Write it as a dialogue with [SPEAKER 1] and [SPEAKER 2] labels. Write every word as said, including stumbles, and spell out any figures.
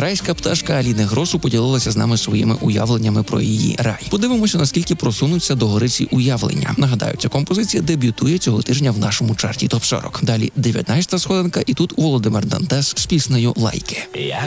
[SPEAKER 1] Райська пташка Аліни Гросу поділилася з нами своїми уявленнями про її рай. Подивимося, наскільки просунуться до гори ці уявлення. Нагадаю, ця композиція дебютує цього тижня в нашому чарті топ сорок. Далі дев'ятнадцята сходинка, і тут Володимир Дантес з піснею «Лайки».